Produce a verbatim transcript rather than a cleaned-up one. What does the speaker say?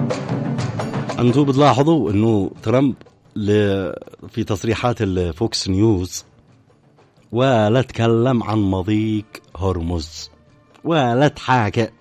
أنتوا بتلاحظوا أنه ترامب في تصريحات الفوكس نيوز ولا تكلم عن مضيق هرمز ولا تحاكى